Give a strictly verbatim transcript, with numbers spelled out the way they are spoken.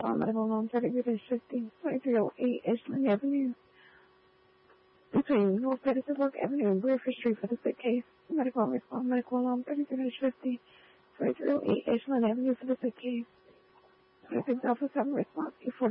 respond. Medical loan thirty-three fifty, twenty-three oh eight Edgeland Avenue. Between North Petersburg Avenue and Griffith Street for the sick case. Medical respond. Medical loan thirty-three fifty, twenty-three oh eight Edgeland Avenue for the sick case. twenty-six Alpha seven response.